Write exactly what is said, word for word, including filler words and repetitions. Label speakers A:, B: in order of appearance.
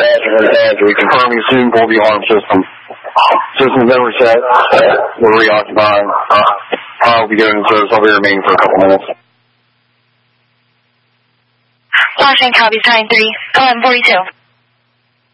A: We confirm you soon pull the alarm system. System's been reset. We're reoccupying. I'll be going to service. I'll be remaining for a couple minutes.
B: Washington copies nine three, eleven forty-two.